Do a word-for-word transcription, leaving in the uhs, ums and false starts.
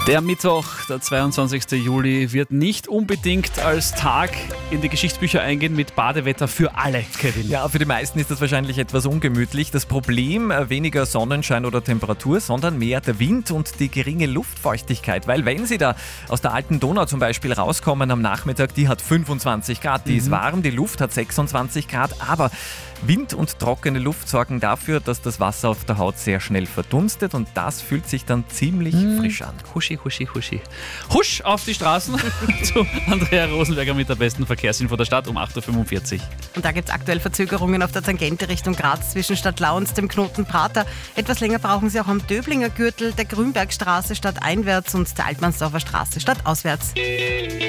Der Mittwoch, der zweiundzwanzigster Juli, wird nicht unbedingt als Tag in die Geschichtsbücher eingehen mit Badewetter für alle, Kevin. Ja, für die meisten ist das wahrscheinlich etwas ungemütlich. Das Problem, äh, weniger Sonnenschein oder Temperatur, sondern mehr der Wind und die geringe Luftfeuchtigkeit. Weil wenn Sie da aus der alten Donau zum Beispiel rauskommen am Nachmittag, die hat fünfundzwanzig Grad, die mhm. ist warm, die Luft hat sechsundzwanzig Grad, aber Wind und trockene Luft sorgen dafür, dass das Wasser auf der Haut sehr schnell verdunstet und das fühlt sich dann ziemlich mhm. frisch an. Huschi, huschi, huschi. Husch auf die Straßen zu Andrea Rosenberger mit der besten Verkehrsinfo der Stadt um acht Uhr fünfundvierzig. Und da gibt es aktuell Verzögerungen auf der Tangente Richtung Graz zwischen Stadtlau und dem Knoten Prater. Etwas länger brauchen Sie auch am Döblinger Gürtel, der Grünbergstraße stadteinwärts und der Altmannsdorfer Straße stadtauswärts.